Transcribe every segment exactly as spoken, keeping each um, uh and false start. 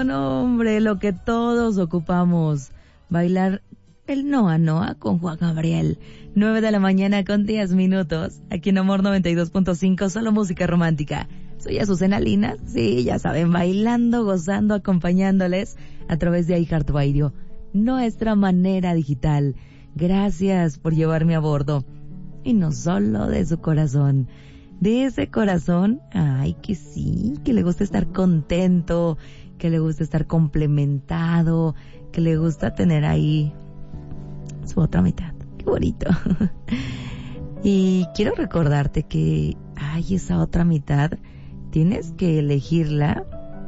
rico, no hombre, lo que todos ocupamos. Bailar el Noa Noa con Juan Gabriel. nueve de la mañana con diez minutos. Aquí en Amor noventa y dos punto cinco, solo música romántica. Soy Azucena Linas, sí, ya saben, bailando, gozando, acompañándoles a través de iHeartRadio, nuestra manera digital. Gracias por llevarme a bordo. Y no solo de su corazón, de ese corazón, ay, que sí, que le gusta estar contento, que le gusta estar complementado, que le gusta tener ahí su otra mitad. Qué bonito. Y quiero recordarte que hay esa otra mitad, tienes que elegirla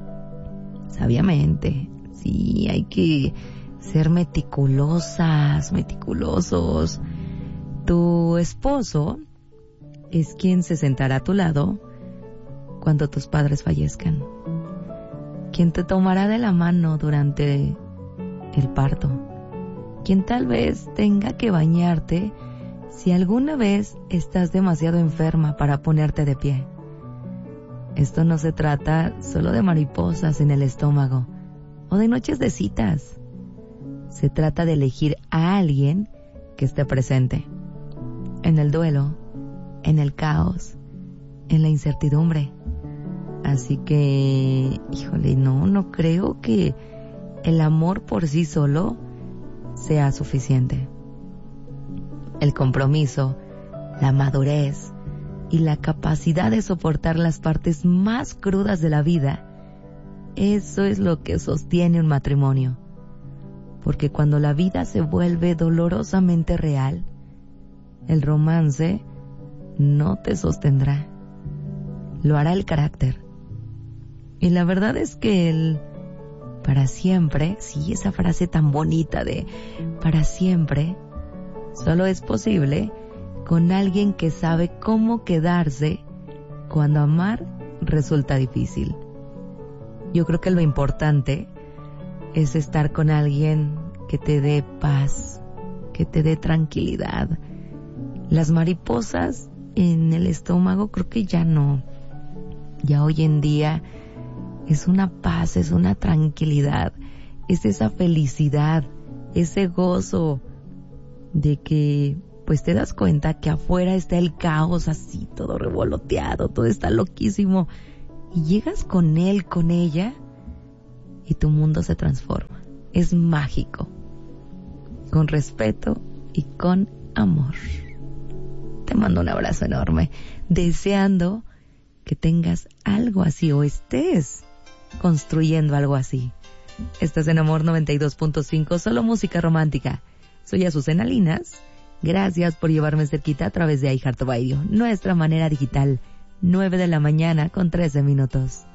sabiamente. Sí, hay que ser meticulosas, meticulosos. Tu esposo es quien se sentará a tu lado cuando tus padres fallezcan, quien te tomará de la mano durante el parto, quien tal vez tenga que bañarte si alguna vez estás demasiado enferma para ponerte de pie. Esto no se trata solo de mariposas en el estómago o de noches de citas. Se trata de elegir a alguien que esté presente en el duelo, en el caos, en la incertidumbre. Así que, híjole, no, no creo que el amor por sí solo sea suficiente. El compromiso, la madurez y la capacidad de soportar las partes más crudas de la vida, eso es lo que sostiene un matrimonio. Porque cuando la vida se vuelve dolorosamente real, el romance no te sostendrá. Lo hará el carácter. Y la verdad es que el para siempre, sí, esa frase tan bonita de para siempre, solo es posible con alguien que sabe cómo quedarse cuando amar resulta difícil. Yo creo que lo importante es estar con alguien que te dé paz, que te dé tranquilidad. Las mariposas en el estómago creo que ya no. Ya hoy en día es una paz, es una tranquilidad, es esa felicidad, ese gozo de que pues te das cuenta que afuera está el caos así, todo revoloteado, todo está loquísimo, y llegas con él, con ella, y tu mundo se transforma. Es mágico, con respeto y con amor. Te mando un abrazo enorme, deseando que tengas algo así o estés construyendo algo así. Estás en Amor noventa y dos punto cinco, solo música romántica. Soy Azucena Linas. Gracias por llevarme cerquita a través de iHeartRadio, nuestra manera digital. nueve de la mañana con trece minutos.